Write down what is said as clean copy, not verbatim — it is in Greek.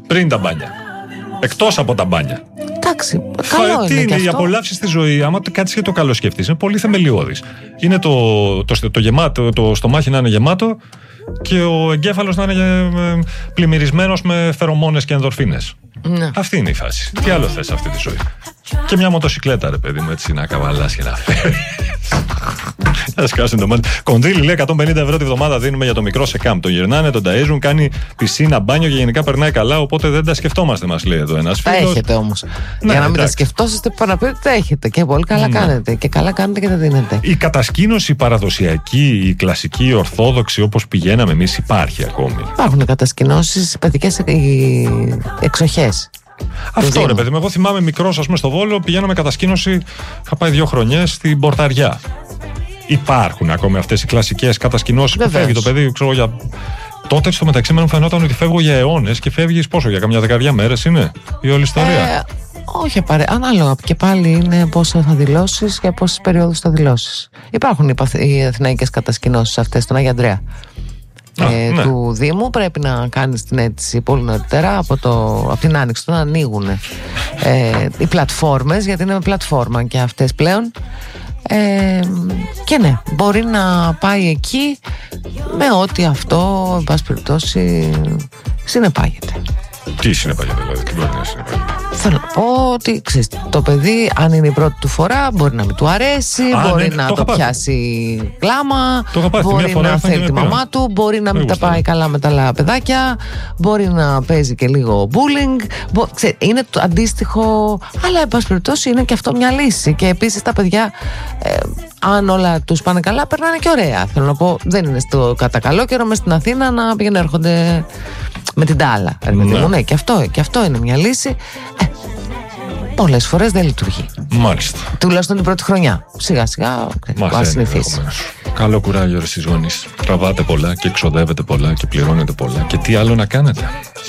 πριν τα μπάνια. Εκτός από τα μπάνια. Εντάξει, καλό τι είναι είναι και η αυτό. απολαύση στη ζωή, άμα κάτσεις και το καλό σκεφτείς, είναι πολύ θεμελιώδης. Είναι το γεμάτο, το στομάχι να είναι γεμάτο και ο εγκέφαλος να είναι πλημμυρισμένος με φερομόνες και ενδορφίνες. Ναι. Αυτή είναι η φάση. Τι άλλο θες αυτή τη ζωή? Και μια μοτοσυκλέτα, ρε παιδί μου, έτσι να καβαλάς και να φέρει. Να σκάσουν το μάτι. Κονδύλι λέει 150 ευρώ τη βδομάδα δίνουμε για το μικρό σε κάμπ. Τον γυρνάνε, τον ταΐζουν, κάνει πισίνα, μπάνιο και γενικά περνάει καλά. Οπότε δεν τα σκεφτόμαστε, μας λέει εδώ ένας φίλος. Τα έχετε όμως. Ναι, Για να μην τα εντάξει. σκεφτόσαστε, πάνω να πείτε τα έχετε. Και πολύ καλά κάνετε. Και καλά κάνετε και τα δίνετε. Η κατασκήνωση παραδοσιακή, η κλασική, η ορθόδοξη όπως πηγαίναμε εμείς υπάρχει ακόμη. Υπάρχουν κατασκηνώσεις, παιδικές εξοχές. Αυτό ρε παιδί μου. Εγώ θυμάμαι μικρός, ας πούμε, στο Βόλο, πηγαίναμε κατασκήνωση. Είχα πάει 2 χρονιές στην Πορταριά. Υπάρχουν ακόμη αυτές οι κλασικές κατασκηνώσεις που φεύγει το παιδί, ξέρω για. Τότε στο μεταξύ μου φαινόταν ότι φεύγω για αιώνες και φεύγεις πόσο, για καμιά 10 μέρες είναι η όλη ιστορία. Όχι, ανάλογα και πάλι είναι πόσο θα δηλώσεις και πόσες περιόδους θα δηλώσεις. Υπάρχουν οι αθηναϊκές κατασκηνώσεις αυτές στον Άγιο Ανδρέα. Ναι. Του Δήμου πρέπει να κάνεις την αίτηση πολύ νωρίτερα από την Άνοιξη να ανοίγουν οι πλατφόρμες, γιατί είναι πλατφόρμα και αυτές πλέον, και ναι, μπορεί να πάει εκεί με ό,τι αυτό εν πάση περιπτώσει συνεπάγεται. Τι συνεπάγεται δηλαδή, τι μπορεί να συνεπάγεται? Θέλω να πω ότι ξέρεις, το παιδί, αν είναι η πρώτη του φορά, μπορεί να μην του αρέσει, μπορεί ναι, να το πιάσει κλάμα, μπορεί φορά να θέλει τη μαμά του, μπορεί να μην τα πάει καλά με τα άλλα παιδάκια, μπορεί να παίζει και λίγο bullying. Είναι το αντίστοιχο, αλλά εν πάση περιπτώσει είναι και αυτό μια λύση. Και επίσης τα παιδιά, αν όλα τους πάνε καλά, περνάνε και ωραία. Θέλω να πω, δεν είναι στο κατά καλό καιρό μες στην Αθήνα να πηγαίνουν έρχονται με την τάλα. Ναι, και αυτό είναι μια λύση. Πολλές φορές δεν λειτουργεί. Μάλιστα. Τουλάχιστον την πρώτη χρονιά. Σιγά σιγά θα συνηθίσει. Καλό κουράγιο στις γονείς. Τραβάτε πολλά και εξοδεύετε πολλά και πληρώνετε πολλά. Και τι άλλο να κάνετε?